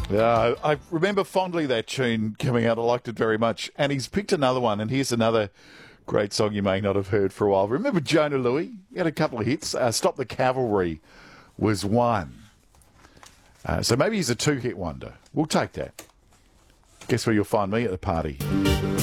I remember fondly that tune coming out. I liked it very much. And he's picked another one, and here's another great song you may not have heard for a while. Remember Jonah Louie? He had a couple of hits. Stop the Cavalry was one. So maybe he's a two-hit wonder. We'll take that. Guess where you'll find me at the party?